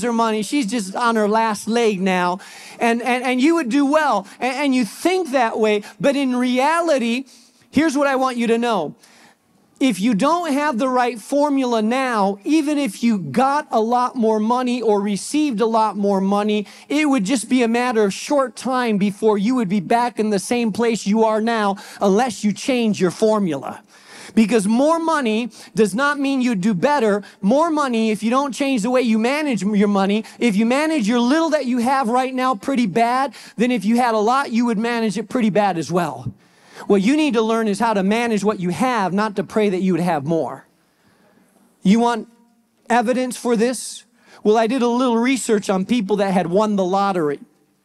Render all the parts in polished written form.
her money. She's just on her last leg now. And you would do well. And you think that way. But in reality, here's what I want you to know. If you don't have the right formula now, even if you got a lot more money or received a lot more money, it would just be a matter of short time before you would be back in the same place you are now unless you change your formula. Because more money does not mean you do better. More money, if you don't change the way you manage your money, if you manage your little that you have right now pretty bad, then if you had a lot, you would manage it pretty bad as well. What you need to learn is how to manage what you have, not to pray that you would have more. You want evidence for this? Well, I did a little research on people that had won the lottery.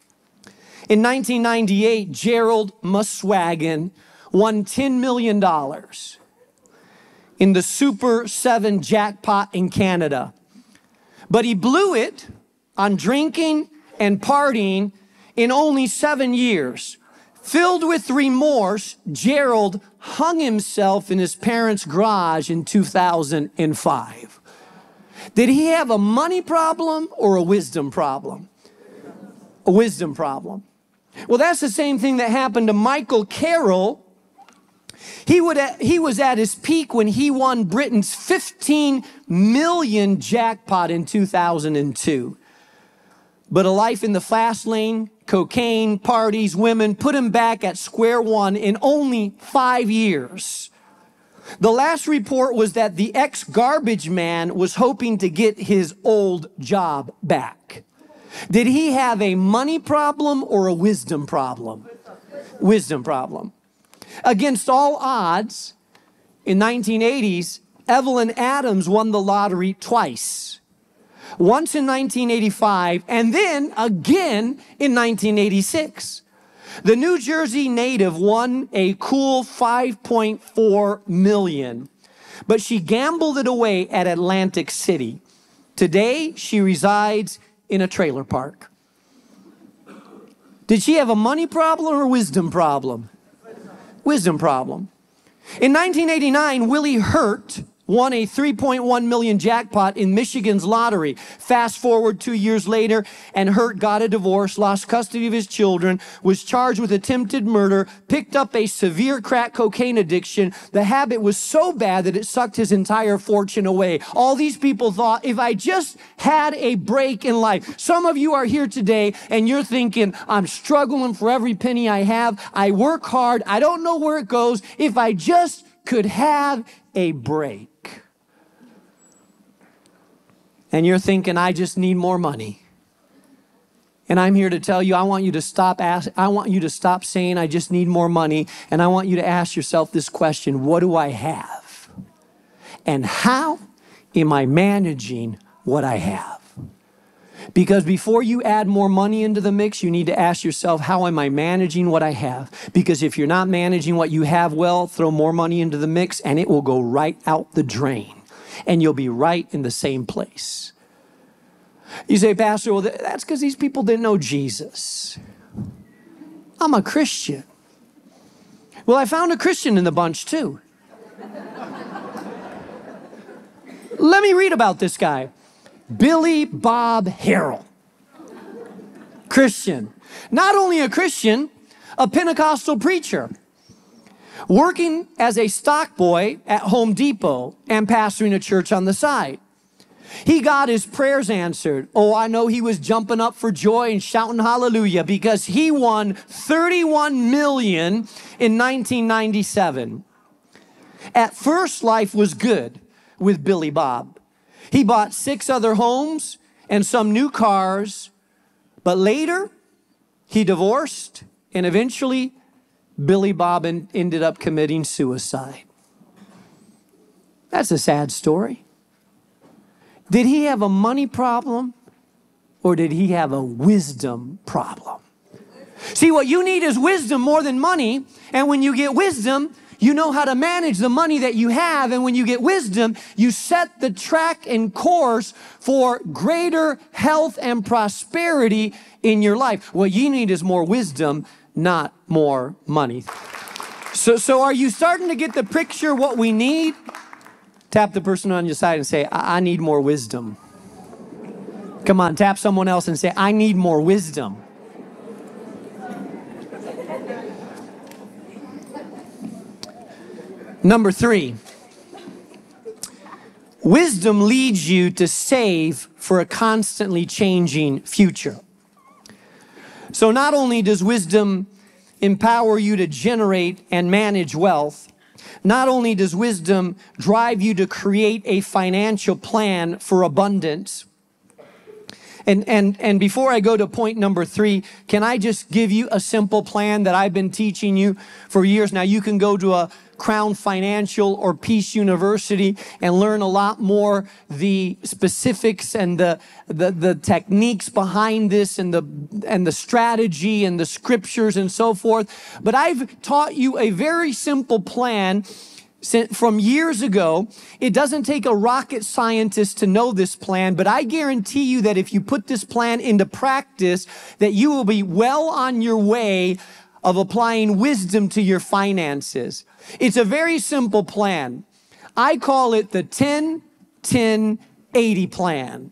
In 1998, Gerald Muswagon won $10 million in the Super 7 jackpot in Canada. But he blew it on drinking and partying in only 7 years. Filled with remorse, Gerald hung himself in his parents' garage in 2005. Did he have a money problem or a wisdom problem? A wisdom problem. Well, that's the same thing that happened to Michael Carroll. He was at his peak when he won Britain's 15 million jackpot in 2002. But a life in the fast lane, cocaine, parties, women, put him back at square one in only 5 years. The last report was that the ex-garbage man was hoping to get his old job back. Did he have a money problem or a wisdom problem? Wisdom problem. Against all odds, in 1980s, Evelyn Adams won the lottery twice. Once in 1985, and then again in 1986. The New Jersey native won a cool $5.4 million, but she gambled it away at Atlantic City. Today, she resides in a trailer park. Did she have a money problem or a wisdom problem? Wisdom problem. In 1989, Willie Hurt won a $3.1 million jackpot in Michigan's lottery. Fast forward 2 years later, and Hurt got a divorce, lost custody of his children, was charged with attempted murder, picked up a severe crack cocaine addiction. The habit was so bad that it sucked his entire fortune away. All these people thought, if I just had a break in life. Some of you are here today, and you're thinking, I'm struggling for every penny I have. I work hard. I don't know where it goes. If I just could have a break. And you're thinking, I just need more money. And I'm here to tell you, I want you to stop saying, I just need more money. And I want you to ask yourself this question: what do I have? And how am I managing what I have? Because before you add more money into the mix, you need to ask yourself, how am I managing what I have? Because if you're not managing what you have well, throw more money into the mix and it will go right out the drain. And you'll be right in the same place. You say, Pastor, well, that's because these people didn't know Jesus. I'm a Christian. Well, I found a Christian in the bunch too. Let me read about this guy. Billy Bob Harrell. Christian. Not only a Christian, a Pentecostal preacher. Working as a stock boy at Home Depot and pastoring a church on the side. He got his prayers answered. Oh, I know he was jumping up for joy and shouting hallelujah because he won $31 million in 1997. At first, life was good with Billy Bob. He bought 6 other homes and some new cars, but later he divorced and eventually Billy Bob ended up committing suicide. That's a sad story. Did he have a money problem or did he have a wisdom problem? See, what you need is wisdom more than money. And when you get wisdom, you know how to manage the money that you have. And when you get wisdom, you set the track and course for greater health and prosperity in your life. What you need is more wisdom, not more money. So are you starting to get the picture what we need? Tap the person on your side and say, I need more wisdom. Come on, tap someone else and say, I need more wisdom. Number 3, wisdom leads you to save for a constantly changing future. So not only does wisdom empower you to generate and manage wealth, not only does wisdom drive you to create a financial plan for abundance. And before I go to point number 3, can I just give you a simple plan that I've been teaching you for years now? You can go to a Crown Financial or Peace University and learn a lot more the specifics and the techniques behind this and the strategy and the scriptures and so forth. But I've taught you a very simple plan from years ago. It doesn't take a rocket scientist to know this plan, but I guarantee you that if you put this plan into practice, that you will be well on your way of applying wisdom to your finances. It's a very simple plan. I call it the 10-10-80 plan.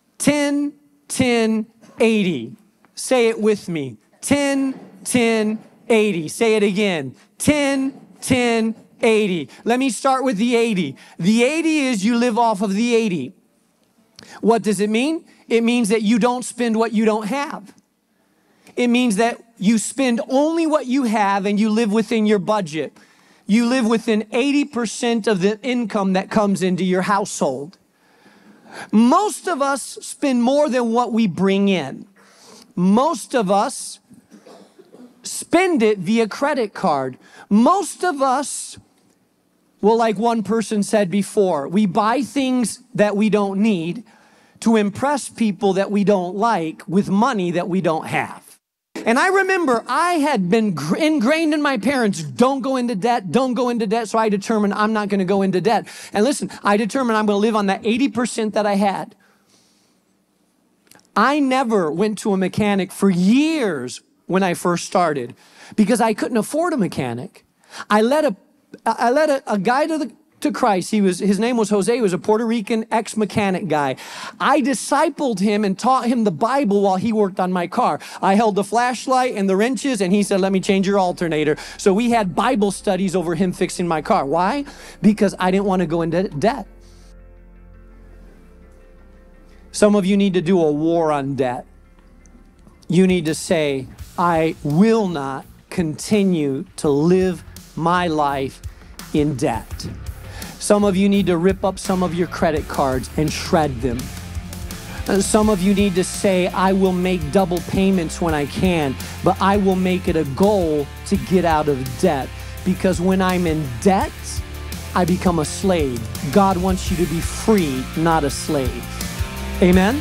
10-10-80. Say it with me. 10-10-80. Say it again. 10-10-80. Let me start with the 80. The 80 is you live off of the 80. What does it mean? It means that you don't spend what you don't have. It means that you spend only what you have and you live within your budget. You live within 80% of the income that comes into your household. Most of us spend more than what we bring in. Most of us spend it via credit card. Most of us, well, like one person said before, we buy things that we don't need to impress people that we don't like with money that we don't have. And I remember I had been ingrained in my parents, don't go into debt, don't go into debt. So I determined I'm not going to go into debt. And listen, I determined I'm going to live on that 80% that I had. I never went to a mechanic for years when I first started because I couldn't afford a mechanic. I led a guy to Christ. His name was Jose. He was a Puerto Rican ex-mechanic guy. I discipled him and taught him the Bible while he worked on my car. I held the flashlight and the wrenches and he said, let me change your alternator. So we had Bible studies over him fixing my car. Why? Because I didn't want to go into debt. Some of you need to do a war on debt. You need to say, I will not continue to live my life in debt. Some of you need to rip up some of your credit cards and shred them. Some of you need to say, I will make double payments when I can, but I will make it a goal to get out of debt. Because when I'm in debt, I become a slave. God wants you to be free, not a slave. Amen?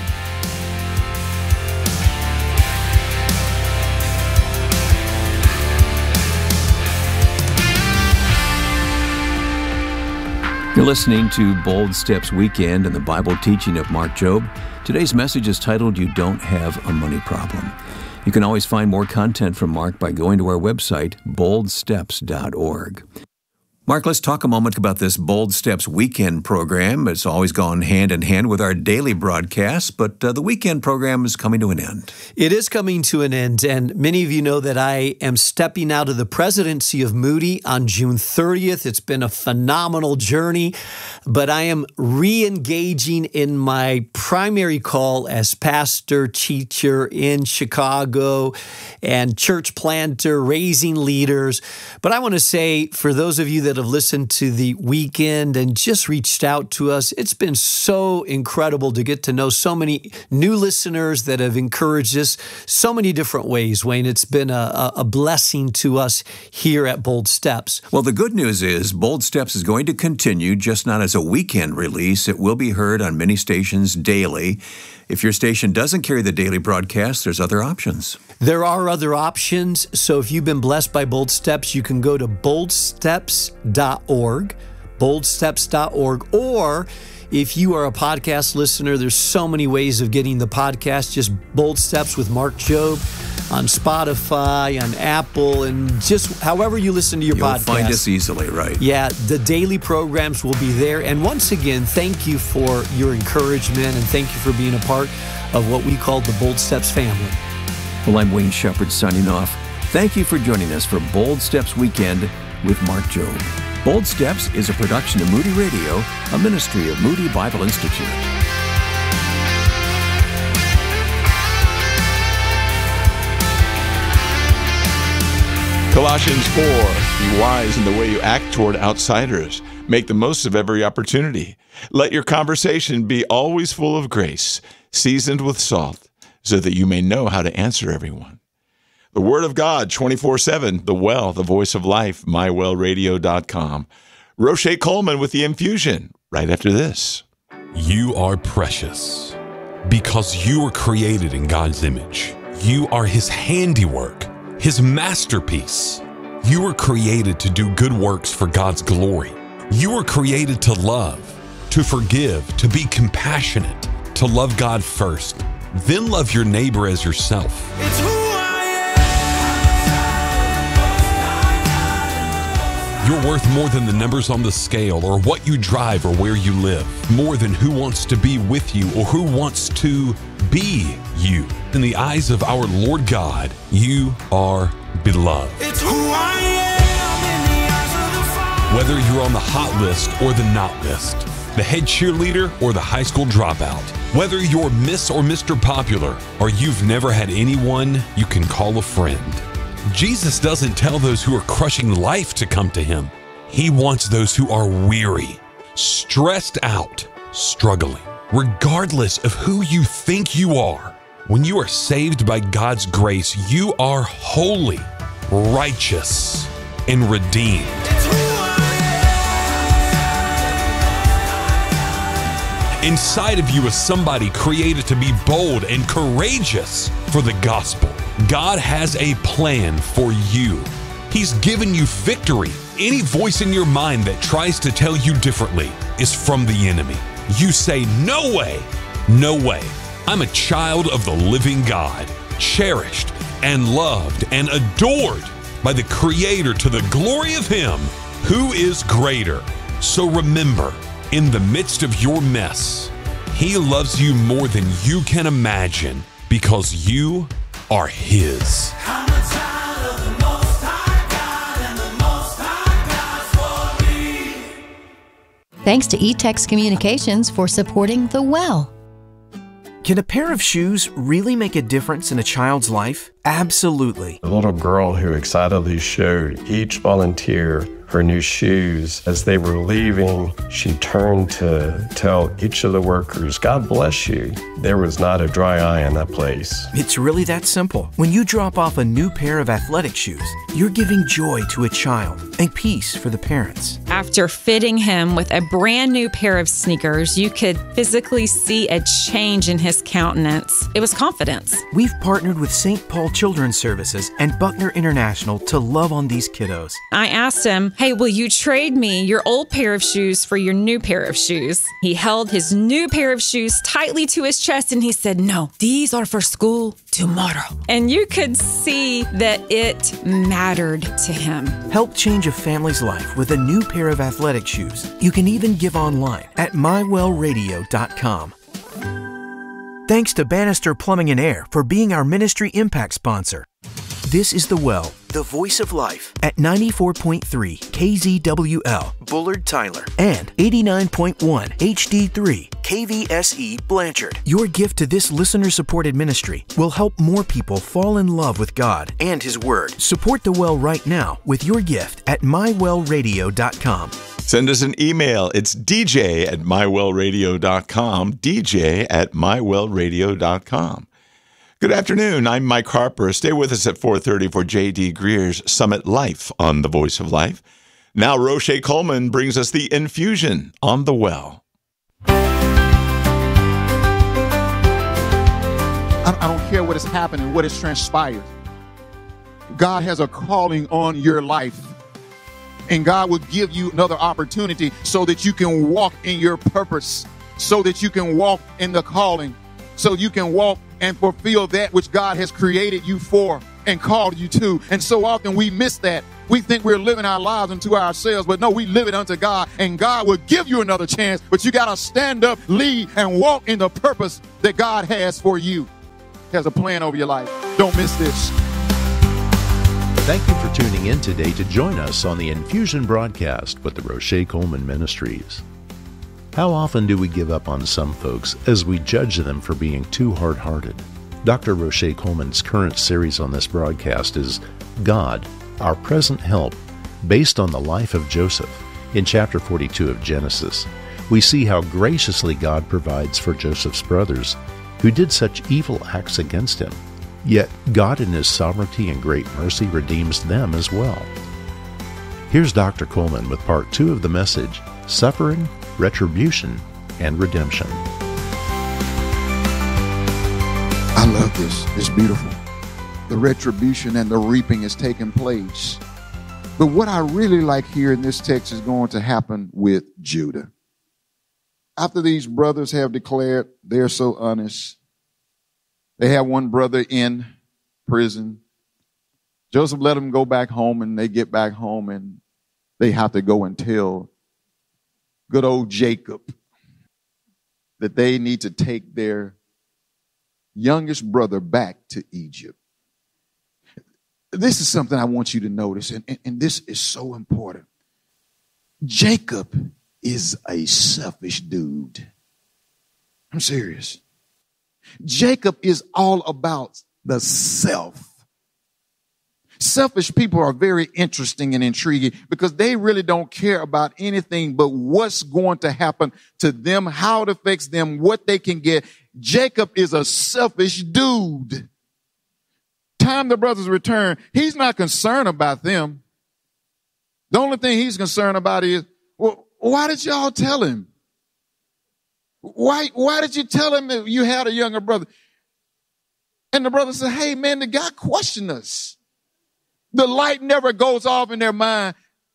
You're listening to Bold Steps Weekend and the Bible teaching of Mark Jobe. Today's message is titled, You Don't Have a Money Problem. You can always find more content from Mark by going to our website, boldsteps.org. Mark, let's talk a moment about this Bold Steps Weekend program. It's always gone hand in hand with our daily broadcasts, but the weekend program is coming to an end. It is coming to an end, and many of you know that I am stepping out of the presidency of Moody on June 30th. It's been a phenomenal journey, but I am re-engaging in my primary call as pastor, teacher in Chicago, and church planter, raising leaders. But I want to say, for those of you that have listened to the weekend and just reached out to us, it's been so incredible to get to know so many new listeners that have encouraged us so many different ways, Wayne. It's been a blessing to us here at Bold Steps. Well, the good news is Bold Steps is going to continue, just not as a weekend release. It will be heard on many stations daily. If your station doesn't carry the daily broadcast, there's other options. There are other options. So if you've been blessed by Bold Steps, you can go to boldsteps.org, boldsteps.org, or if you are a podcast listener, there's so many ways of getting the podcast. Just Bold Steps with Mark Jobe. on Spotify, on Apple, and just however you listen to your podcast. You'll find us easily, right? Yeah, the daily programs will be there. And once again, thank you for your encouragement and thank you for being a part of what we call the Bold Steps family. Well, I'm Wayne Shepherd signing off. Thank you for joining us for Bold Steps Weekend with Mark Jobe. Bold Steps is a production of Moody Radio, a ministry of Moody Bible Institute. Colossians 4, be wise in the way you act toward outsiders. Make the most of every opportunity. Let your conversation be always full of grace, seasoned with salt, so that you may know how to answer everyone. The Word of God, 24/7, The Well, the Voice of Life, mywellradio.com. Roche Coleman with the infusion, right after this. You are precious because you were created in God's image. You are His handiwork, His masterpiece. You were created to do good works for God's glory. You were created to love, to forgive, to be compassionate, to love God first, then love your neighbor as yourself. It's who I am. You're worth more than the numbers on the scale or what you drive or where you live, more than who wants to be with you or who wants to be you. In the eyes of our Lord God, you are beloved. It's who I am in the eyes of the Father. Whether you're on the hot list or the not list, the head cheerleader or the high school dropout, whether you're Miss or Mr. Popular, or you've never had anyone you can call a friend, Jesus doesn't tell those who are crushing life to come to Him. He wants those who are weary, stressed out, struggling. Regardless of who you think you are, when you are saved by God's grace, you are holy, righteous, and redeemed. It's who I am. Inside of you is somebody created to be bold and courageous for the gospel. God has a plan for you. He's given you victory. Any voice in your mind that tries to tell you differently is from the enemy. You say, no way, no way. I'm a child of the living God, cherished and loved and adored by the Creator to the glory of Him who is greater. So remember, in the midst of your mess, He loves you more than you can imagine because you are His. I'm a child of the Most High God, and the Most High God's for me. Thanks to eText Communications for supporting The Well. Can a pair of shoes really make a difference in a child's life? Absolutely. The little girl who excitedly showed each volunteer her new shoes. As they were leaving, she turned to tell each of the workers, God bless you. There was not a dry eye in that place. It's really that simple. When you drop off a new pair of athletic shoes, you're giving joy to a child and peace for the parents. After fitting him with a brand new pair of sneakers, you could physically see a change in his countenance. It was confidence. We've partnered with St. Paul Children's Services and Buckner International to love on these kiddos. I asked him, hey, will you trade me your old pair of shoes for your new pair of shoes? He held his new pair of shoes tightly to his chest and he said, no, these are for school tomorrow. And you could see that it mattered to him. Help change a family's life with a new pair of athletic shoes. You can even give online at mywellradio.com. Thanks to Bannister Plumbing and Air for being our ministry impact sponsor. This is The Well, the voice of life, at 94.3 KZWL, Bullard, Tyler, and 89.1 HD3 KVSE, Blanchard. Your gift to this listener-supported ministry will help more people fall in love with God and His Word. Support The Well right now with your gift at mywellradio.com. Send us an email. It's dj@mywellradio.com, dj@mywellradio.com. Good afternoon. I'm Mike Harper. Stay with us at 4:30 for J.D. Greer's Summit Life on The Voice of Life. Now Roche Coleman brings us the infusion on The Well. I don't care what has happened and what has transpired. God has a calling on your life. And God will give you another opportunity so that you can walk in your purpose, so that you can walk in the calling, so you can walk and fulfill that which God has created you for and called you to. And so often we miss that. We think we're living our lives unto ourselves, but no, we live it unto God, and God will give you another chance, but you got to stand up, lead, and walk in the purpose that God has for you. He has a plan over your life. Don't miss this. Thank you for tuning in today to join us on the Infusion broadcast with the Roche Coleman Ministries. How often do we give up on some folks as we judge them for being too hard-hearted? Dr. Roche Coleman's current series on this broadcast is God, Our Present Help, based on the life of Joseph. In chapter 42 of Genesis, we see how graciously God provides for Joseph's brothers who did such evil acts against him. Yet God in His sovereignty and great mercy redeems them as well. Here's Dr. Coleman with part 2 of the message, Suffering, Retribution, and Redemption. I love this. It's beautiful. The retribution and the reaping is taking place. But what I really like here in this text is going to happen with Judah. After these brothers have declared they're so honest, they have one brother in prison. Joseph let them go back home, and they get back home, and they have to go and tell good old Jacob that they need to take their youngest brother back to Egypt. This is something I want you to notice, and this is so important. Jacob is a selfish dude. I'm serious. Jacob is all about the self. Selfish people are very interesting and intriguing because they really don't care about anything but what's going to happen to them, how it affects them, what they can get. Jacob is a selfish dude. Time the brothers return, he's not concerned about them. The only thing he's concerned about is, well, why did y'all tell him? Why did you tell him that you had a younger brother? And the brother said, hey, man, the guy questioned us. The light never goes off in their mind.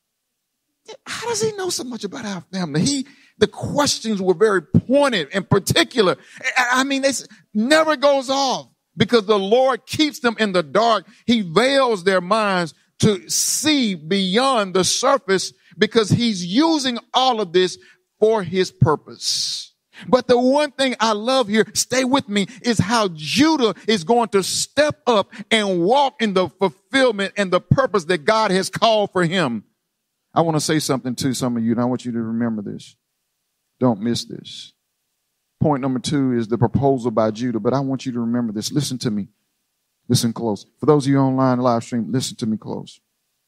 How does he know so much about our family? The questions were very pointed and particular. I mean, they never goes off because the Lord keeps them in the dark. He veils their minds to see beyond the surface because He's using all of this for His purpose. But the one thing I love here, stay with me, is how Judah is going to step up and walk in the fulfillment and the purpose that God has called for him. I want to say something to some of you, and I want you to remember this. Don't miss this. Point number 2 is the proposal by Judah, but I want you to remember this. Listen to me. Listen close. For those of you online live stream, listen to me close.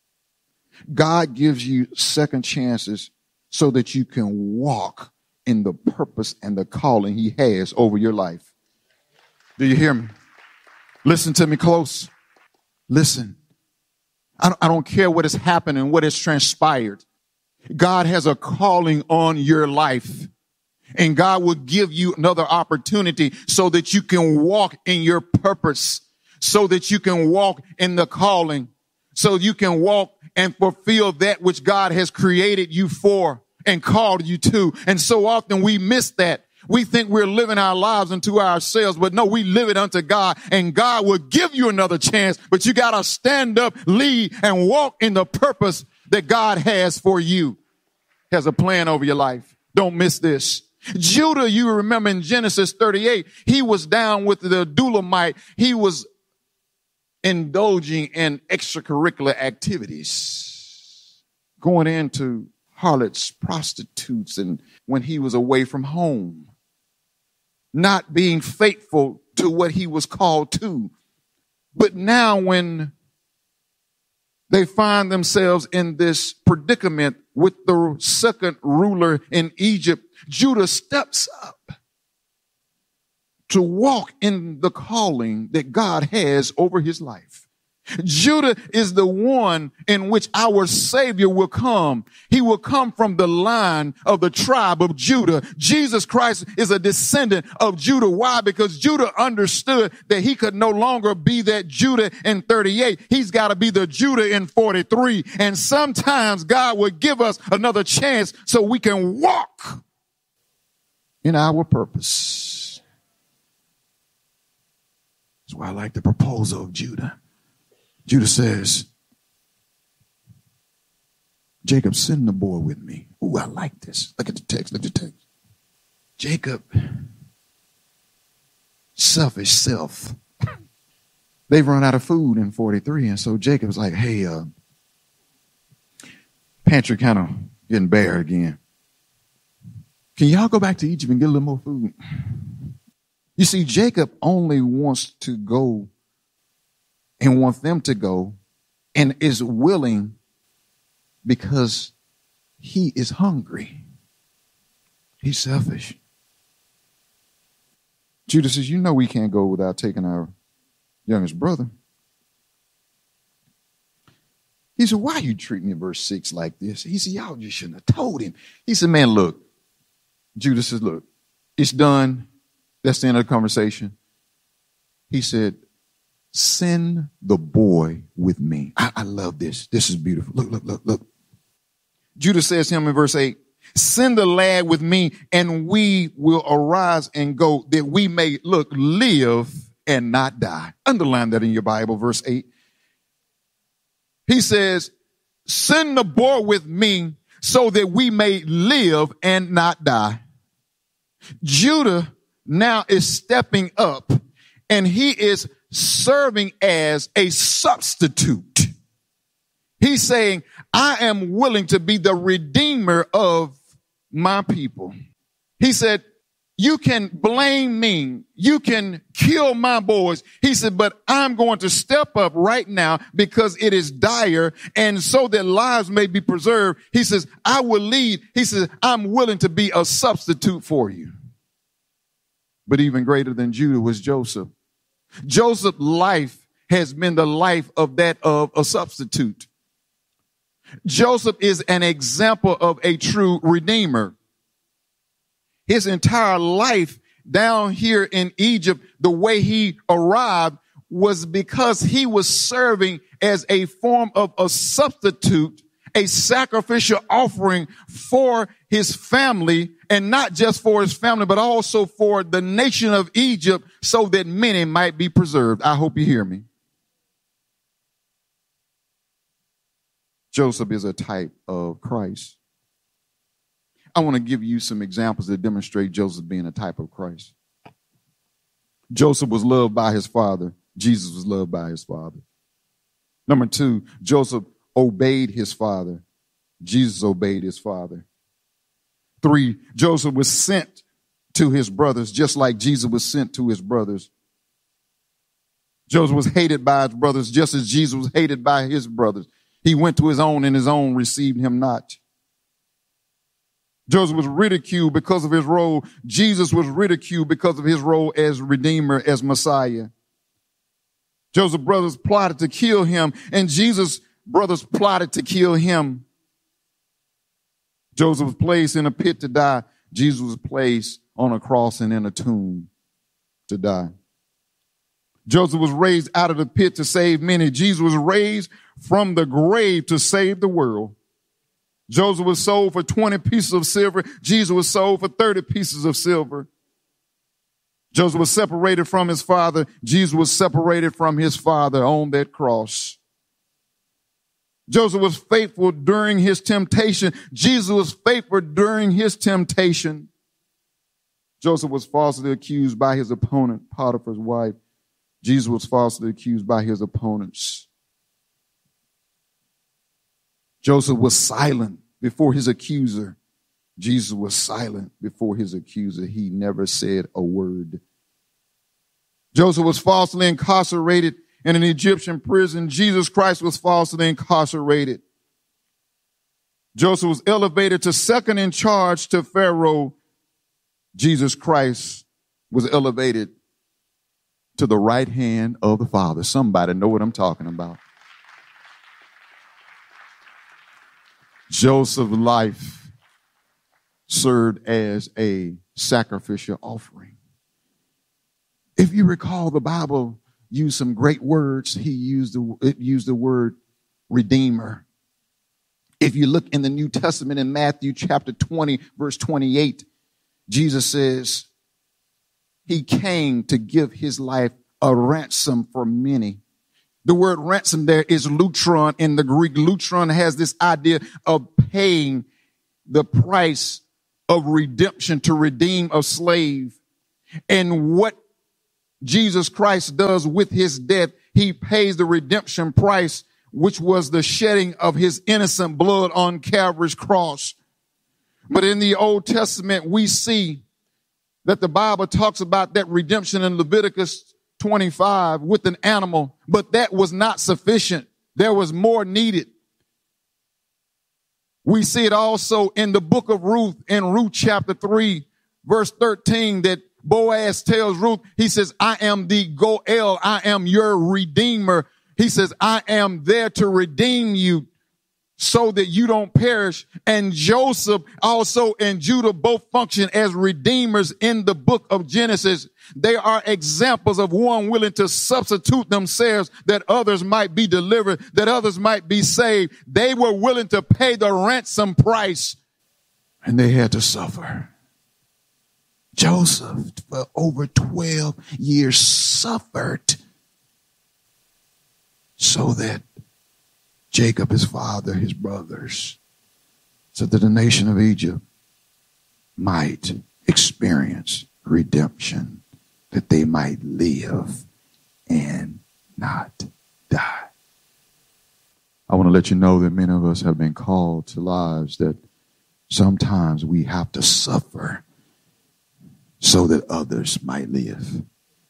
God gives you second chances so that you can walk in the purpose and the calling He has over your life. Do you hear me? Listen to me close. Listen. I don't care what has happened and what has transpired. God has a calling on your life. And God will give you another opportunity so that you can walk in your purpose, so that you can walk in the calling, so you can walk and fulfill that which God has created you for and called you to. And so often we miss that. We think we're living our lives unto ourselves, but no, we live it unto God, and God will give you another chance, but you got to stand up, lead, and walk in the purpose that God has for you. He has a plan over your life. Don't miss this. Judah, you remember in Genesis 38, he was down with the Adullamite. He was indulging in extracurricular activities, going into harlots, prostitutes, and when he was away from home, not being faithful to what he was called to. But now when they find themselves in this predicament with the second ruler in Egypt, Judah steps up to walk in the calling that God has over his life. Judah is the one in which our Savior will come. He will come from the line of the tribe of Judah. Jesus Christ is a descendant of Judah. Why? Because Judah understood that he could no longer be that Judah in 38. He's got to be the Judah in 43. And sometimes God will give us another chance so we can walk in our purpose. That's why I like the proposal of Judah. Judah says, Jacob, send the boy with me. Ooh, I like this. Look at the text. Look at the text. Jacob, selfish self. They've run out of food in 43. And so Jacob's like, hey, pantry kind of getting bare again. Can y'all go back to Egypt and get a little more food? You see, Jacob only wants to go and wants them to go and is willing because he is hungry. He's selfish. Judah says, you know we can't go without taking our youngest brother. He said, why are you treating me, verse 6, like this? He said, y'all just shouldn't have told him. He said, man, look. Judah says, look, it's done. That's the end of the conversation. He said, send the boy with me. I love this. This is beautiful. Look. Judah says to him in verse 8, send the lad with me and we will arise and go that we may, live and not die. Underline that in your Bible, verse 8. He says, send the boy with me so that we may live and not die. Judah now is stepping up and he is serving as a substitute. He's saying, I am willing to be the redeemer of my people. He said, you can blame me. You can kill my boys. He said, but I'm going to step up right now because it is dire and so that lives may be preserved. He says, I will lead. He says, I'm willing to be a substitute for you. But even greater than Judah was Joseph. Joseph's life has been the life of a substitute. Joseph is an example of a true redeemer. His entire life down here in Egypt, the way he arrived was because he was serving as a form of a substitute, a sacrificial offering for his family, and not just for his family, but also for the nation of Egypt so that many might be preserved. I hope you hear me. Joseph is a type of Christ. I want to give you some examples that demonstrate Joseph being a type of Christ. Joseph was loved by his father. Jesus was loved by his father. Number 2, Joseph obeyed his father. Jesus obeyed his father. 3, Joseph was sent to his brothers just like Jesus was sent to his brothers. Joseph was hated by his brothers just as Jesus was hated by his brothers. He went to his own and his own received him not. Joseph was ridiculed because of his role. Jesus was ridiculed because of his role as Redeemer, as Messiah. Joseph's brothers plotted to kill him, and Jesus' brothers plotted to kill him. Joseph was placed in a pit to die. Jesus was placed on a cross and in a tomb to die. Joseph was raised out of the pit to save many. Jesus was raised from the grave to save the world. Joseph was sold for 20 pieces of silver. Jesus was sold for 30 pieces of silver. Joseph was separated from his father. Jesus was separated from his father on that cross. Joseph was faithful during his temptation. Jesus was faithful during his temptation. Joseph was falsely accused by his opponent, Potiphar's wife. Jesus was falsely accused by his opponents. Joseph was silent before his accuser. Jesus was silent before his accuser. He never said a word. Joseph was falsely incarcerated in an Egyptian prison. Jesus Christ was falsely incarcerated. Joseph was elevated to second in charge to Pharaoh. Jesus Christ was elevated to the right hand of the Father. Somebody know what I'm talking about. Joseph's life served as a sacrificial offering. If you recall, the Bible used some great words. It used the word redeemer. If you look in the New Testament in Matthew chapter 20, verse 28, Jesus says he came to give his life a ransom for many. The word ransom there is lutron in the Greek. Lutron has this idea of paying the price of redemption, to redeem a slave. And what Jesus Christ does with his death, he pays the redemption price, which was the shedding of his innocent blood on Calvary's cross. But in the Old Testament, we see that the Bible talks about that redemption in Leviticus 25 with an animal, but that was not sufficient. There was more needed. We see it also in the book of Ruth, in Ruth chapter 3, verse 13, that Boaz tells Ruth, he says, I am the Goel, I am your redeemer. He says, I am there to redeem you so that you don't perish. And Joseph also and Judah both function as redeemers in the book of Genesis. They are examples of one willing to substitute themselves that others might be delivered, that others might be saved. They were willing to pay the ransom price, and they had to suffer. Joseph, for over 12 years, suffered so that Jacob, his father, his brothers, so that the nation of Egypt might experience redemption, that they might live and not die. I want to let you know that many of us have been called to lives that sometimes we have to suffer so that others might live.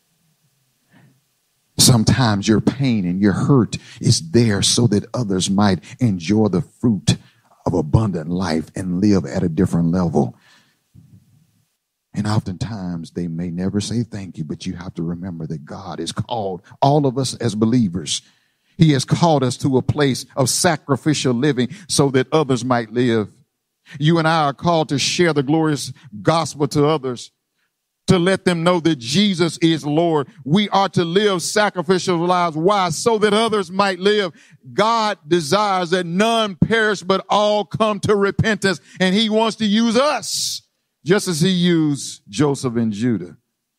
Sometimes your pain and your hurt is there so that others might enjoy the fruit of abundant life and live at a different level. And oftentimes they may never say thank you, but you have to remember that God has called all of us as believers. He has called us to a place of sacrificial living so that others might live. You and I are called to share the glorious gospel to others, to let them know that Jesus is Lord. We are to live sacrificial lives. Why? So that others might live. God desires that none perish, but all come to repentance. And he wants to use us, just as he used Joseph and Judah,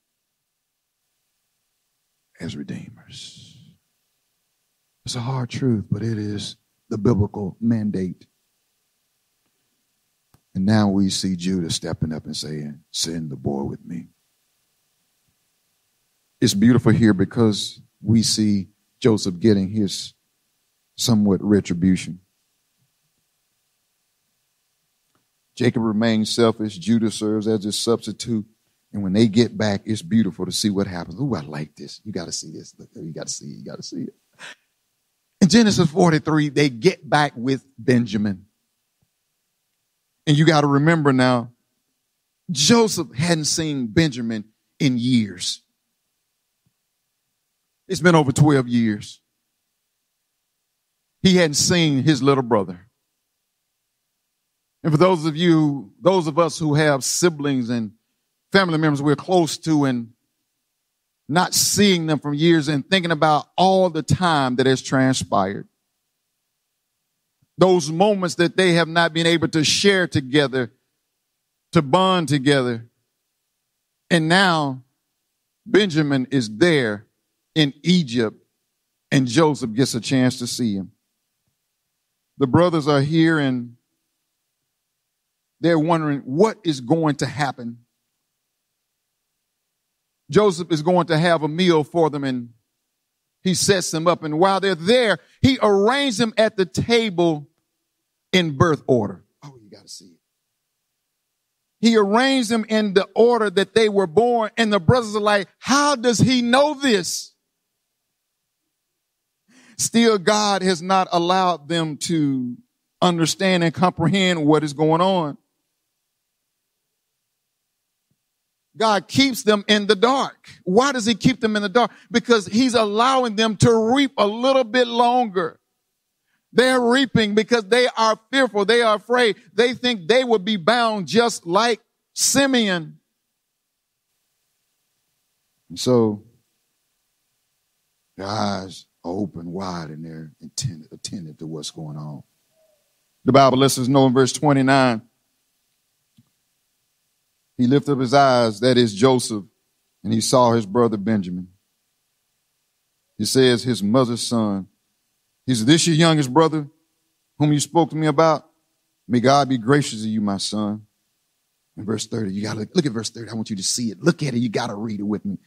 as redeemers. It's a hard truth, but it is the biblical mandate. And now we see Judah stepping up and saying, send the boy with me. It's beautiful here because we see Joseph getting his somewhat retribution. Jacob remains selfish. Judah serves as his substitute. And when they get back, it's beautiful to see what happens. Ooh, I like this. You got to see this. Look, you got to see it. You got to see it. In Genesis 43, they get back with Benjamin. And you got to remember now, Joseph hadn't seen Benjamin in years. It's been over 12 years. He hadn't seen his little brother. And for those of us who have siblings and family members we're close to and not seeing them from years and thinking about all the time that has transpired, those moments that they have not been able to share together, to bond together. And now Benjamin is there in Egypt, and Joseph gets a chance to see him. The brothers are here, and they're wondering what is going to happen. Joseph is going to have a meal for them, and he sets them up. And while they're there, he arranged them at the table in birth order. Oh, you got to see it. He arranged them in the order that they were born, and the brothers are like, how does he know this? Still, God has not allowed them to understand and comprehend what is going on. God keeps them in the dark. Why does he keep them in the dark? Because he's allowing them to reap a little bit longer. They're reaping because they are fearful. They are afraid. They think they will be bound just like Simeon. And so their eyes are open wide and they're attentive to what's going on. The Bible lets us know in verse 29, he lifted up his eyes, that is Joseph, and he saw his brother Benjamin. It says his mother's son. He said, this your youngest brother whom you spoke to me about? May God be gracious to you, my son. In verse 30, you got to look at verse 30. I want you to see it. Look at it. You got to read it with me.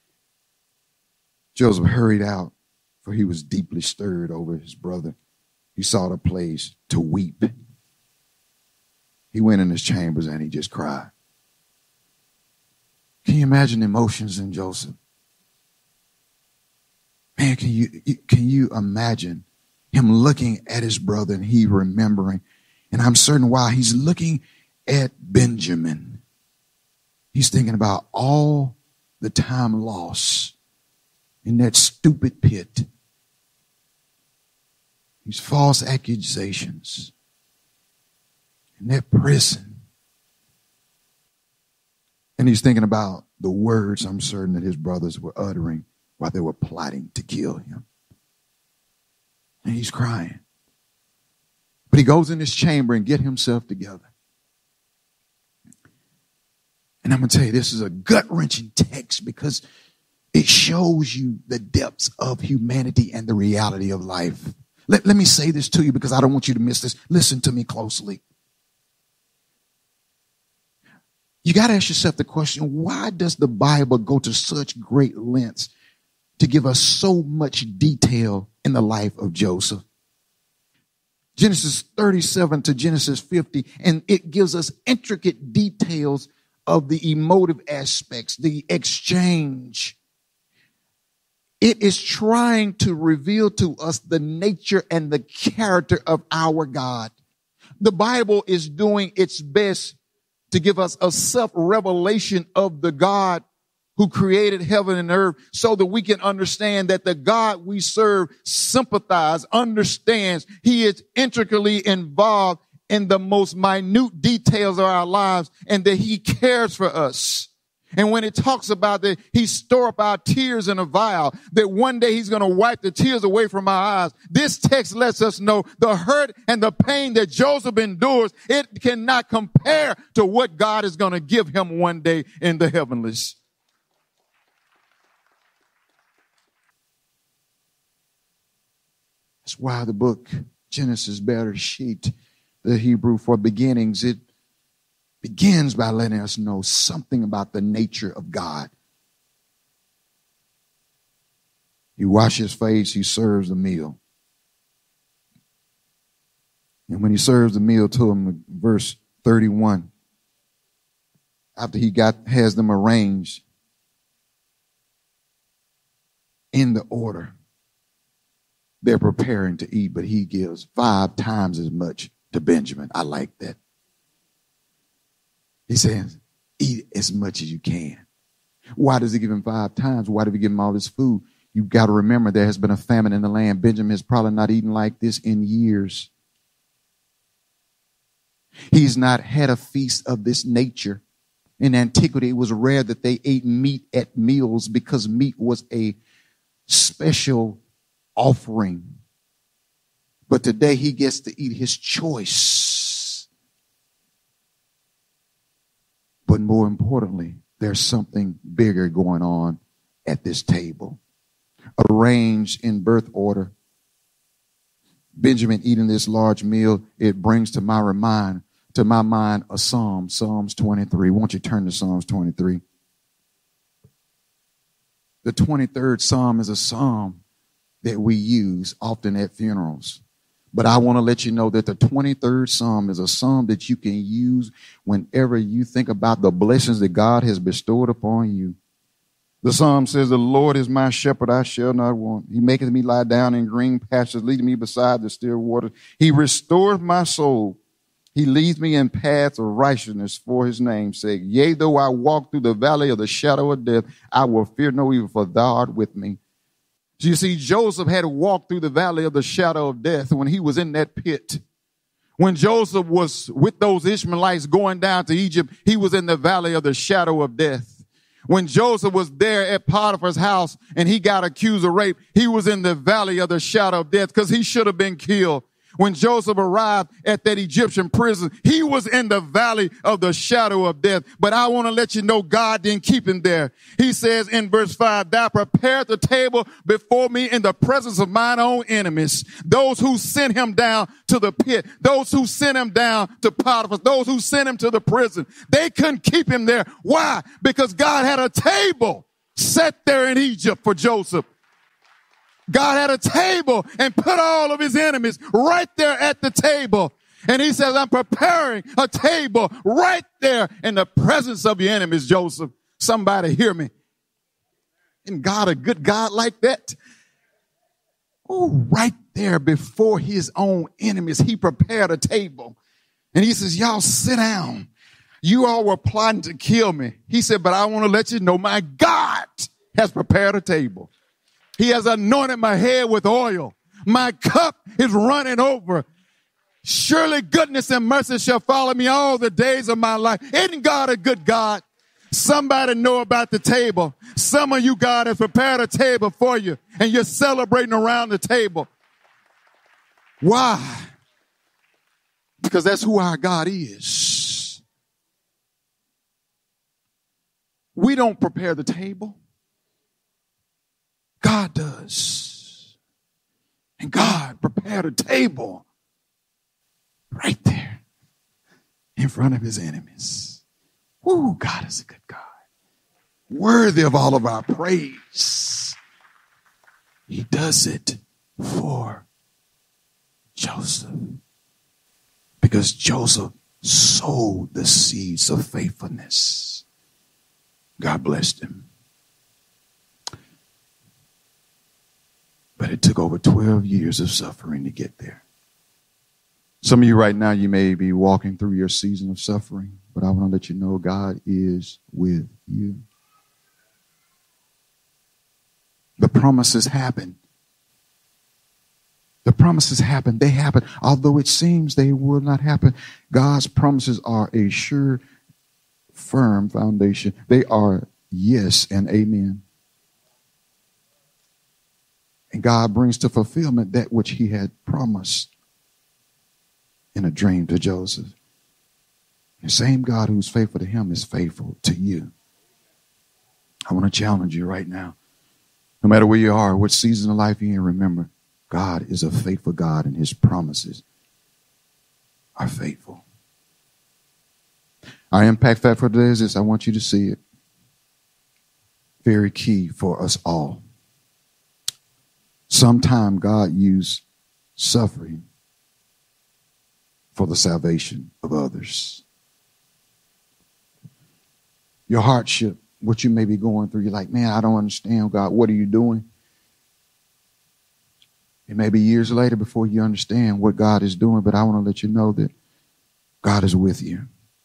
Joseph hurried out, for he was deeply stirred over his brother. He sought a place to weep. He went in his chambers and he just cried. Can you imagine the emotions in Joseph? Man, can you imagine him looking at his brother and he remembering? And I'm certain while he's looking at Benjamin, he's thinking about all the time lost in that stupid pit. These false accusations in that prison. And he's thinking about the words I'm certain that his brothers were uttering while they were plotting to kill him. And he's crying. But he goes in his chamber and get himself together. And I'm going to tell you, this is a gut-wrenching text because it shows you the depths of humanity and the reality of life. Let me say this to you because I don't want you to miss this. Listen to me closely. You got to ask yourself the question, why does the Bible go to such great lengths to give us so much detail in the life of Joseph? Genesis 37 to Genesis 50, and it gives us intricate details of the emotive aspects, the exchange. It is trying to reveal to us the nature and the character of our God. The Bible is doing its best to give us a self-revelation of the God who created heaven and earth so that we can understand that the God we serve sympathizes, understands. He is intricately involved in the most minute details of our lives and that he cares for us. And when it talks about that, he store up our tears in a vial, that one day he's going to wipe the tears away from our eyes. This text lets us know the hurt and the pain that Joseph endures, it cannot compare to what God is going to give him one day in the heavenlies. That's why the book Genesis Bereshit, the Hebrew for beginnings, it begins by letting us know something about the nature of God. He washes his face, he serves the meal. And when he serves the meal to him, verse 31, after he has them arranged in the order, they're preparing to eat, but he gives 5 times as much to Benjamin. I like that. He says, eat as much as you can. Why does he give him 5 times? Why did he give him all this food? You've got to remember there has been a famine in the land. Benjamin has probably not eaten like this in years. He's not had a feast of this nature. In antiquity, it was rare that they ate meat at meals because meat was a special offering. But today he gets to eat his choice. But more importantly, there's something bigger going on at this table. Arranged in birth order, Benjamin eating this large meal, it brings to my mind a psalm, Psalms 23. Won't you turn to Psalms 23? The 23rd Psalm is a psalm that we use often at funerals. But I want to let you know that the 23rd Psalm is a psalm that you can use whenever you think about the blessings that God has bestowed upon you. The psalm says, the Lord is my shepherd, I shall not want. He maketh me lie down in green pastures, leading me beside the still waters. He restoreth my soul. He leads me in paths of righteousness for his name's sake. Yea, though I walk through the valley of the shadow of death, I will fear no evil, for thou art with me. So you see, Joseph had to walk through the valley of the shadow of death when he was in that pit. When Joseph was with those Ishmaelites going down to Egypt, he was in the valley of the shadow of death. When Joseph was there at Potiphar's house and he got accused of rape, he was in the valley of the shadow of death because he should have been killed. When Joseph arrived at that Egyptian prison, he was in the valley of the shadow of death. But I want to let you know God didn't keep him there. He says in verse 5, thou prepared the table before me in the presence of mine own enemies. Those who sent him down to the pit, those who sent him down to Potiphar, those who sent him to the prison, they couldn't keep him there. Why? Because God had a table set there in Egypt for Joseph. God had a table and put all of his enemies right there at the table. And he says, I'm preparing a table right there in the presence of your enemies, Joseph. Somebody hear me. Isn't God a good God like that? Oh, right there before his own enemies, he prepared a table. And he says, y'all sit down. You all were plotting to kill me. He said, but I want to let you know my God has prepared a table. He has anointed my head with oil. My cup is running over. Surely goodness and mercy shall follow me all the days of my life. Isn't God a good God? Somebody know about the table. Some of you, God has prepared a table for you, and you're celebrating around the table. Why? Because that's who our God is. We don't prepare the table. God does. And God prepared a table right there in front of his enemies. Woo, God is a good God. Worthy of all of our praise. He does it for Joseph. Because Joseph sowed the seeds of faithfulness. God blessed him. But it took over 12 years of suffering to get there. Some of you right now, you may be walking through your season of suffering, but I want to let you know God is with you. The promises happen. The promises happen. They happen. Although it seems they will not happen, God's promises are a sure, firm foundation. They are yes and amen. And God brings to fulfillment that which he had promised in a dream to Joseph. The same God who's faithful to him is faithful to you. I want to challenge you right now. No matter where you are, what season of life you're in, remember, God is a faithful God and his promises are faithful. Our impact fact for today is this. I want you to see it. Very key for us all. Sometime God used suffering for the salvation of others. Your hardship, what you may be going through, you're like, man, I don't understand, God. What are you doing? It may be years later before you understand what God is doing, but I want to let you know that God is with you.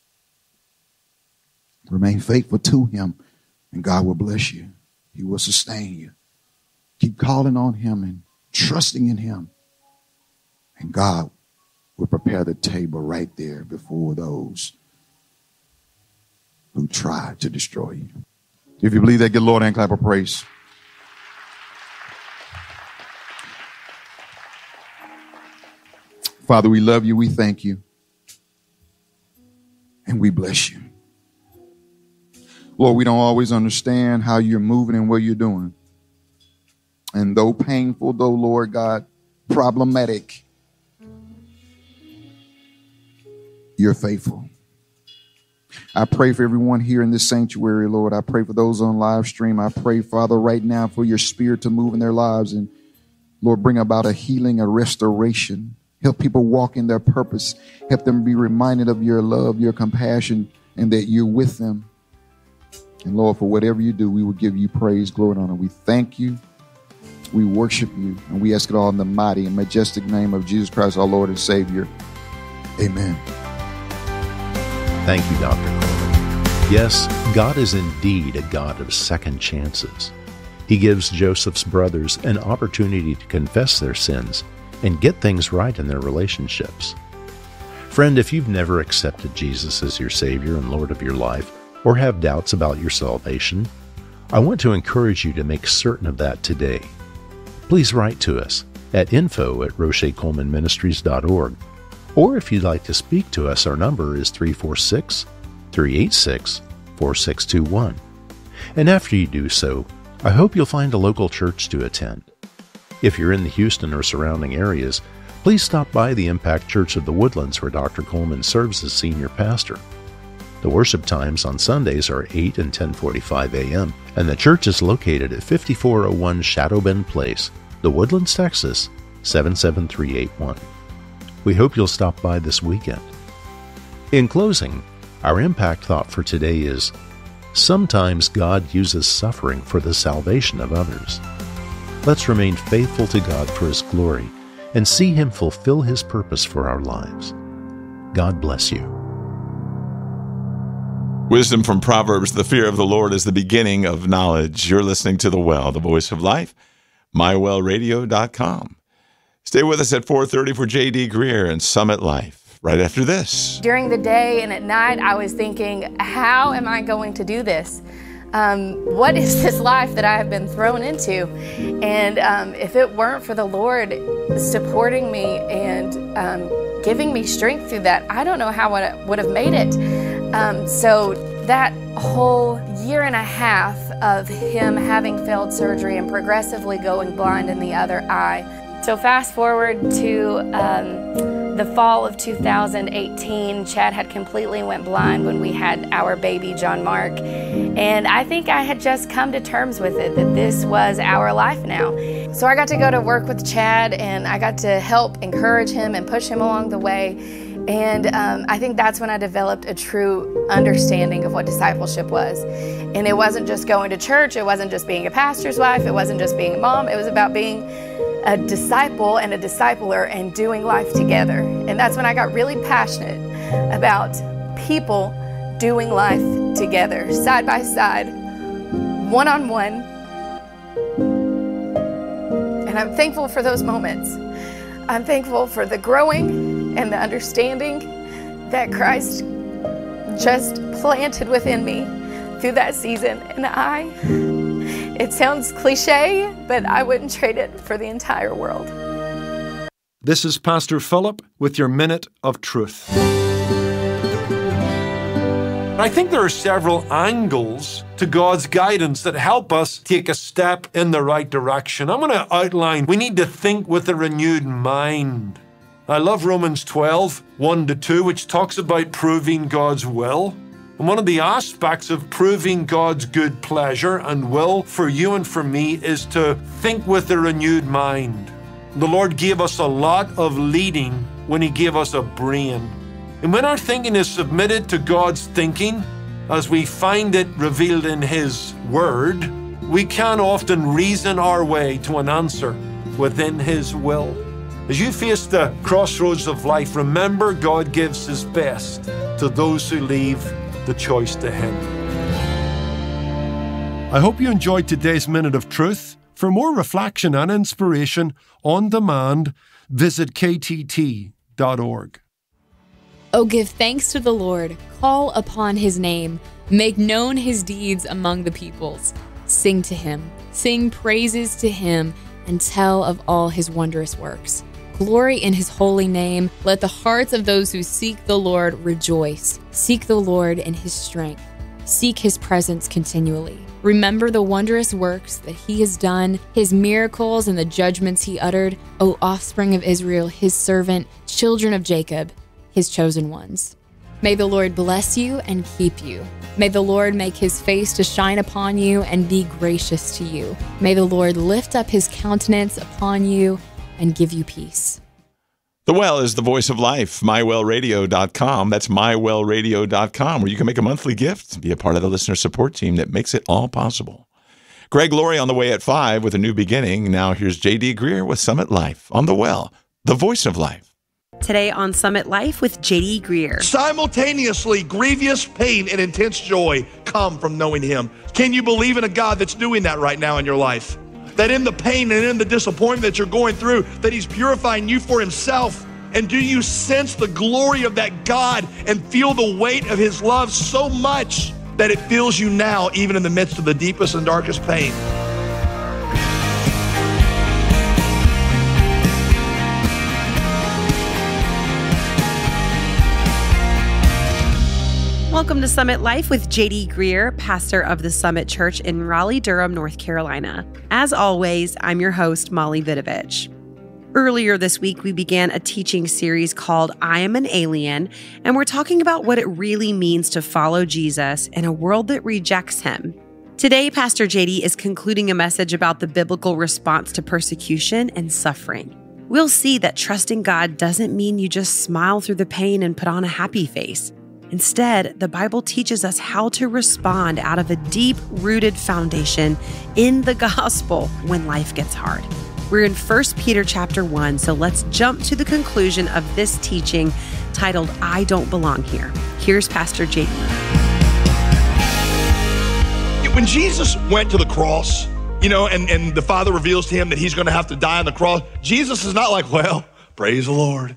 Remain faithful to him, and God will bless you. He will sustain you. Keep calling on him and trusting in him, and God will prepare the table right there before those who try to destroy you. If you believe that, give the Lord a hand clap of praise. Father, we love you. We thank you. And we bless you. Lord, we don't always understand how you're moving and what you're doing. And though painful, though, Lord God, problematic, you're faithful. I pray for everyone here in this sanctuary, Lord. I pray for those on live stream. I pray, Father, right now for your spirit to move in their lives and, Lord, bring about a healing, a restoration. Help people walk in their purpose. Help them be reminded of your love, your compassion, and that you're with them. And, Lord, for whatever you do, we will give you praise, glory, and honor. We thank you. We worship you. And we ask it all in the mighty and majestic name of Jesus Christ, our Lord and Savior. Amen. Thank you, Dr. Coleman. Yes, God is indeed a God of second chances. He gives Joseph's brothers an opportunity to confess their sins and get things right in their relationships. Friend, if you've never accepted Jesus as your Savior and Lord of your life, or have doubts about your salvation, I want to encourage you to make certain of that today. Please write to us at info@RocherColemanMinistries.org. Or if you'd like to speak to us, our number is 346-386-4621. And after you do so, I hope you'll find a local church to attend. If you're in the Houston or surrounding areas, please stop by the Impact Church of the Woodlands where Dr. Coleman serves as senior pastor. The worship times on Sundays are 8 and 10:45 a.m., and the church is located at 5401 Shadow Bend Place, The Woodlands, Texas, 77381. We hope you'll stop by this weekend. In closing, our impact thought for today is, sometimes God uses suffering for the salvation of others. Let's remain faithful to God for His glory and see Him fulfill His purpose for our lives. God bless you. Wisdom from Proverbs, the fear of the Lord is the beginning of knowledge. You're listening to The Well, the voice of life, mywellradio.com. Stay with us at 4:30 for J.D. Greear and Summit Life, right after this. During the day and at night, I was thinking, how am I going to do this? What is this life that I have been thrown into? And if it weren't for the Lord supporting me and giving me strength through that, I don't know how I would have made it. So that whole year and a half of him having failed surgery and progressively going blind in the other eye. So fast forward to the fall of 2018, Chad had completely went blind when we had our baby, John Mark. And I think I had just come to terms with it, that this was our life now. So I got to go to work with Chad, and I got to help encourage him and push him along the way. And I think that's when I developed a true understanding of what discipleship was. And it wasn't just going to church, it wasn't just being a pastor's wife, it wasn't just being a mom, it was about being a disciple and a discipler and doing life together. And that's when I got really passionate about people doing life together, side by side, one-on-one. And I'm thankful for those moments. I'm thankful for the growing and the understanding that Christ just planted within me through that season. And it sounds cliche, but I wouldn't trade it for the entire world. This is Pastor Philip with your Minute of Truth. I think there are several angles to God's guidance that help us take a step in the right direction. I'm going to outline, we need to think with a renewed mind. I love Romans 12, 1-2, which talks about proving God's will. And one of the aspects of proving God's good pleasure and will for you and for me is to think with a renewed mind. The Lord gave us a lot of leading when He gave us a brain. And when our thinking is submitted to God's thinking, as we find it revealed in His Word, we can often reason our way to an answer within His will. As you face the crossroads of life, remember God gives His best to those who leave the choice to Him. I hope you enjoyed today's Minute of Truth. For more reflection and inspiration on demand, visit ktt.org. Oh, give thanks to the Lord, call upon His name, make known His deeds among the peoples. Sing to Him, sing praises to Him, and tell of all His wondrous works. Glory in His holy name. Let the hearts of those who seek the Lord rejoice. Seek the Lord in His strength. Seek His presence continually. Remember the wondrous works that He has done, His miracles and the judgments He uttered, O offspring of Israel, His servant, children of Jacob, His chosen ones. May the Lord bless you and keep you. May the Lord make His face to shine upon you and be gracious to you. May the Lord lift up His countenance upon you and give you peace. The Well is the voice of life, mywellradio.com. That's mywellradio.com, where you can make a monthly gift and be a part of the listener support team that makes it all possible. Greg Laurie on the way at 5 with a new beginning. Now here's J.D. Greear with Summit Life on The Well, the voice of life. Today on Summit Life with J.D. Greear. Simultaneously, grievous pain and intense joy come from knowing Him. Can you believe in a God that's doing that right now in your life? That in the pain and in the disappointment that you're going through, that He's purifying you for Himself. And do you sense the glory of that God and feel the weight of His love so much that it fills you now, even in the midst of the deepest and darkest pain? Welcome to Summit Life with JD Greer, pastor of the Summit Church in Raleigh-Durham, North Carolina. As always, I'm your host, Molly Vidovich. Earlier this week, we began a teaching series called I Am an Alien, and we're talking about what it really means to follow Jesus in a world that rejects him. Today, Pastor JD is concluding a message about the biblical response to persecution and suffering. We'll see that trusting God doesn't mean you just smile through the pain and put on a happy face. Instead, the Bible teaches us how to respond out of a deep-rooted foundation in the gospel when life gets hard. We're in 1 Peter chapter 1, so let's jump to the conclusion of this teaching titled, I Don't Belong Here. Here's Pastor JD. When Jesus went to the cross, and the Father reveals to him that he's going to have to die on the cross, Jesus is not like, well, praise the Lord.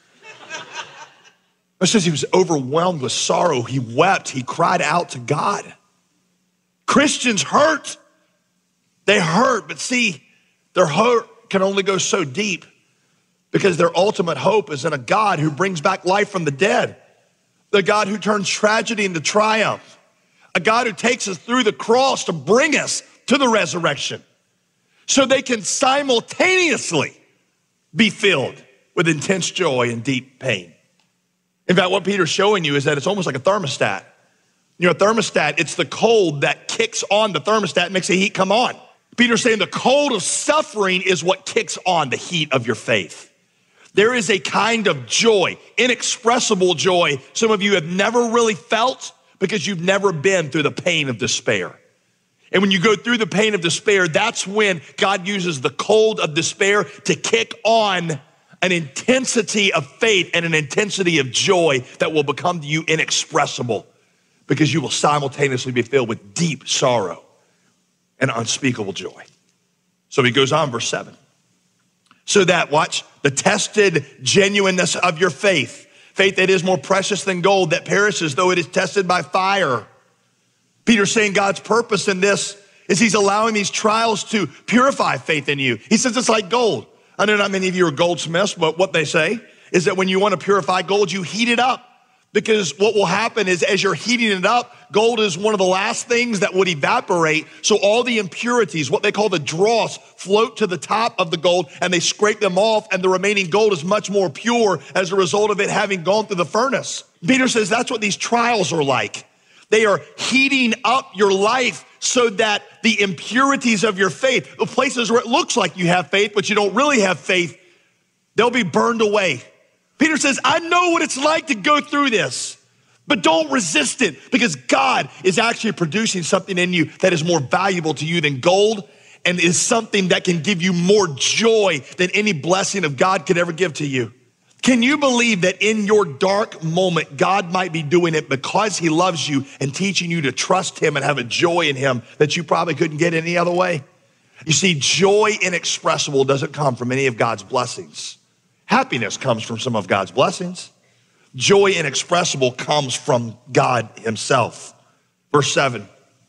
It says he was overwhelmed with sorrow. He wept. He cried out to God. Christians hurt. They hurt, but see, their hurt can only go so deep because their ultimate hope is in a God who brings back life from the dead, the God who turns tragedy into triumph, a God who takes us through the cross to bring us to the resurrection so they can simultaneously be filled with intense joy and deep pain. In fact, what Peter's showing you is that it's almost like a thermostat. A thermostat, it's the cold that kicks on the thermostat and makes the heat come on. Peter's saying the cold of suffering is what kicks on the heat of your faith. There is a kind of joy, inexpressible joy, some of you have never really felt because you've never been through the pain of despair. And when you go through the pain of despair, that's when God uses the cold of despair to kick on an intensity of faith and an intensity of joy that will become to you inexpressible because you will simultaneously be filled with deep sorrow and unspeakable joy. So he goes on, verse 7. So that, watch, the tested genuineness of your faith, faith that is more precious than gold that perishes though it is tested by fire. Peter's saying God's purpose in this is he's allowing these trials to purify faith in you. He says it's like gold. I know not many of you are goldsmiths, but what they say is that when you want to purify gold, you heat it up. Because what will happen is as you're heating it up, gold is one of the last things that would evaporate. So all the impurities, what they call the dross, float to the top of the gold and they scrape them off and the remaining gold is much more pure as a result of it having gone through the furnace. Peter says that's what these trials are like. They are heating up your life so that the impurities of your faith, the places where it looks like you have faith, but you don't really have faith, they'll be burned away. Peter says, I know what it's like to go through this, but don't resist it because God is actually producing something in you that is more valuable to you than gold and is something that can give you more joy than any blessing of God could ever give to you. Can you believe that in your dark moment, God might be doing it because he loves you and teaching you to trust him and have a joy in him that you probably couldn't get any other way? You see, joy inexpressible doesn't come from any of God's blessings. Happiness comes from some of God's blessings. Joy inexpressible comes from God himself. Verse 7,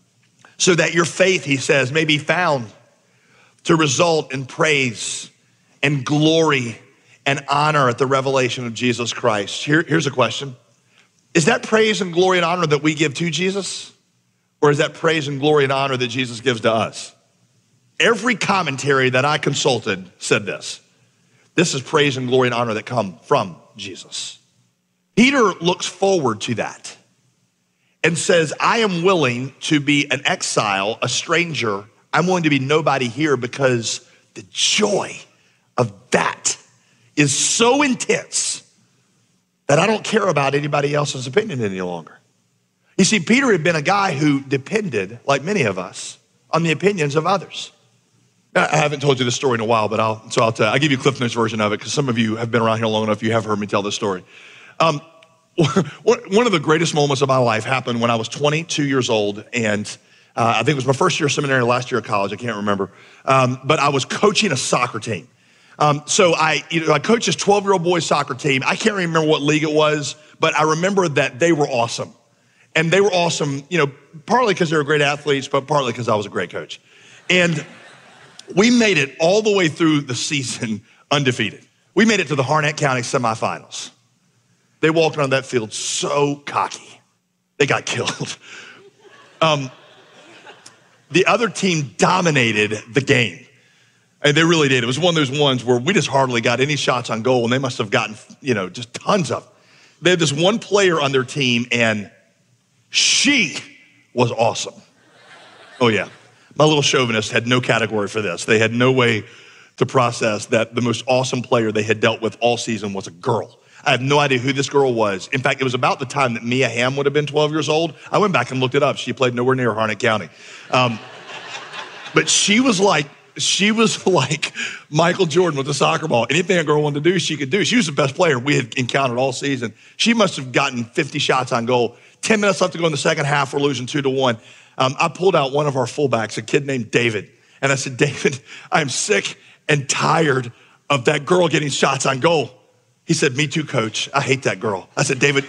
so that your faith, he says, may be found to result in praise and glory and honor at the revelation of Jesus Christ. Here's a question. Is that praise and glory and honor that we give to Jesus? Or is that praise and glory and honor that Jesus gives to us? Every commentary that I consulted said this. This is praise and glory and honor that come from Jesus. Peter looks forward to that and says, I am willing to be an exile, a stranger. I'm willing to be nobody here because the joy of that is so intense that I don't care about anybody else's opinion any longer. You see, Peter had been a guy who depended, like many of us, on the opinions of others. I haven't told you this story in a while, but I'll give you a Cliff Notes version of it because some of you have been around here long enough, you have heard me tell this story. One of the greatest moments of my life happened when I was 22 years old, and I think it was my first year of seminary, last year of college, I can't remember, but I was coaching a soccer team. So I coached this 12-year-old boys soccer team. I can't remember what league it was, but I remember that they were awesome. And they were awesome, partly because they were great athletes, but partly because I was a great coach. And we made it all the way through the season undefeated. We made it to the Harnett County semifinals. They walked around that field so cocky. They got killed. The other team dominated the game. And they really did. It was one of those ones where we just hardly got any shots on goal, and they must have gotten, just tons of them. They had this one player on their team, and she was awesome. Oh, yeah. My little chauvinist had no category for this. They had no way to process that the most awesome player they had dealt with all season was a girl. I have no idea who this girl was. In fact, it was about the time that Mia Hamm would have been 12 years old. I went back and looked it up. She played nowhere near Harnett County. But she was like Michael Jordan with the soccer ball. Anything a girl wanted to do, she could do. She was the best player we had encountered all season. She must have gotten 50 shots on goal. 10 minutes left to go in the second half. We're losing 2-1. I pulled out one of our fullbacks, a kid named David. And I said, David, I'm sick and tired of that girl getting shots on goal. He said, me too, coach. I hate that girl. I said, David,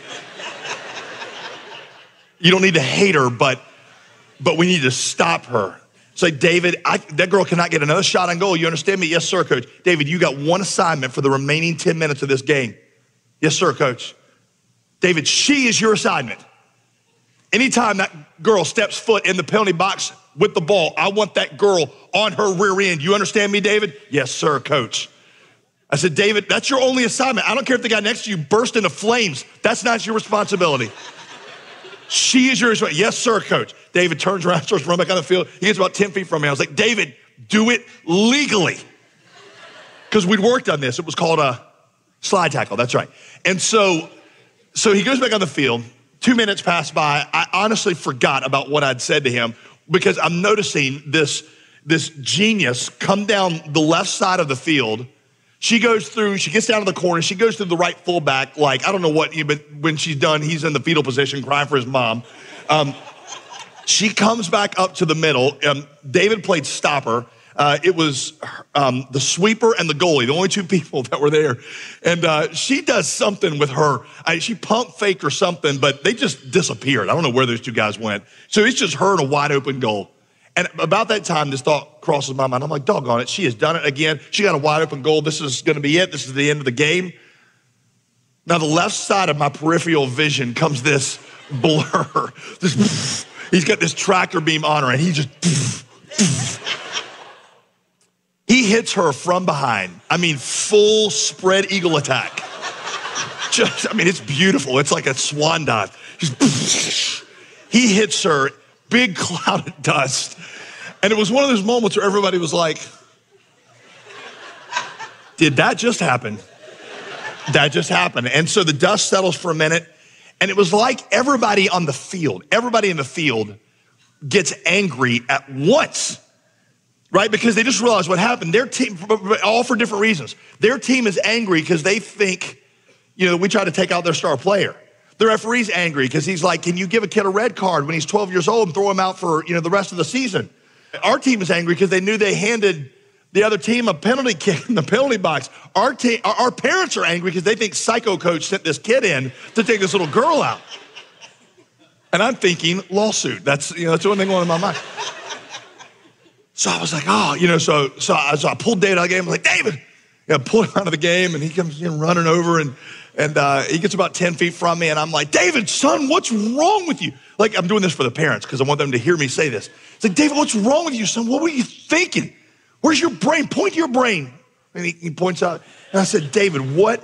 you don't need to hate her, but we need to stop her. Say, David, that girl cannot get another shot on goal. You understand me? Yes, sir, coach. David, you got one assignment for the remaining 10 minutes of this game. Yes, sir, coach. David, she is your assignment. Anytime that girl steps foot in the penalty box with the ball, I want that girl on her rear end. You understand me, David? Yes, sir, coach. I said, David, that's your only assignment. I don't care if the guy next to you burst into flames. That's not your responsibility. She is your responsibility. Yes, sir, coach. David turns around, starts running back on the field. He gets about 10 feet from me. I was like, David, do it legally. Because we'd worked on this. It was called a slide tackle. That's right. And so he goes back on the field. 2 minutes pass by. I honestly forgot about what I'd said to him because I'm noticing this genius come down the left side of the field. She goes through, she gets down to the corner, she goes through the right fullback, like, I don't know what, but when she's done, he's in the fetal position crying for his mom. She comes back up to the middle. David played stopper. It was the sweeper and the goalie, the only two people that were there. And she does something with her. She pump faked or something, but they just disappeared. I don't know where those two guys went. So it's just her in a wide open goal. And about that time, this thought crosses my mind. I'm like, doggone it, she has done it again. She got a wide open goal. This is going to be it. This is the end of the game. Now, the left side of my peripheral vision comes this blur. He's got this tractor beam on her, and he just... He hits her from behind. I mean, full spread eagle attack. It's beautiful. It's like a swan dive. He hits her, big cloud of dust. And it was one of those moments where everybody was like, did that just happen? That just happened. And so the dust settles for a minute. And it was like everybody in the field gets angry at once. Right? Because they just realized what happened. Their team, all for different reasons. Their team is angry because they think, we tried to take out their star player. The referee's angry because he's like, can you give a kid a red card when he's 12 years old and throw him out for, the rest of the season? Our team is angry because they knew they handed the other team a penalty kick in the penalty box. Our parents are angry because they think psycho coach sent this kid in to take this little girl out. And I'm thinking lawsuit. That's the only thing going in my mind. So I was like, so I pulled David out of the game. I was like, David, pulled him out of the game, and he comes running over, and he gets about 10 feet from me, and I'm like, David, son, what's wrong with you? Like, I'm doing this for the parents because I want them to hear me say this. It's like, David, what's wrong with you, son? What were you thinking? Where's your brain? Point to your brain. And he points out, and I said, David, what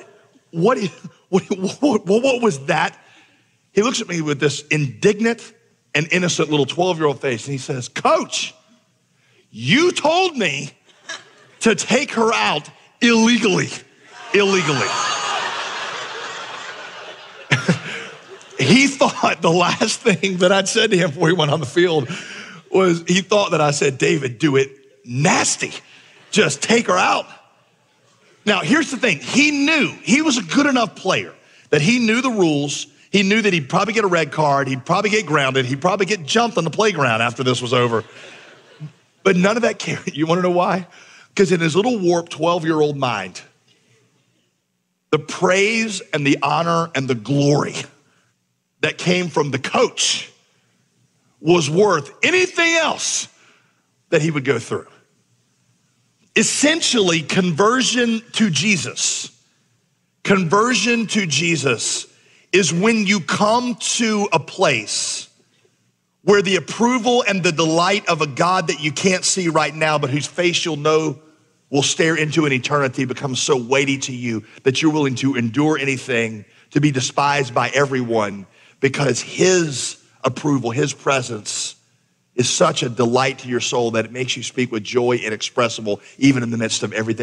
was that? He looks at me with this indignant and innocent little 12-year-old face, and he says, Coach, you told me to take her out illegally. He thought the last thing that I'd said to him before he went on the field was he thought that I said, David, do it nasty. Just take her out. Now, here's the thing. He knew he was a good enough player that he knew the rules. He knew that he'd probably get a red card. He'd probably get grounded. He'd probably get jumped on the playground after this was over. But none of that cared. You want to know why? Because in his little warped 12-year-old mind, the praise and the honor and the glory that came from the coach was worth anything else that he would go through. Essentially, conversion to Jesus is when you come to a place where the approval and the delight of a God that you can't see right now, but whose face you'll know will stare into an eternity, becomes so weighty to you that you're willing to endure anything, to be despised by everyone, because his approval, his presence is such a delight to your soul that it makes you speak with joy inexpressible, even in the midst of everything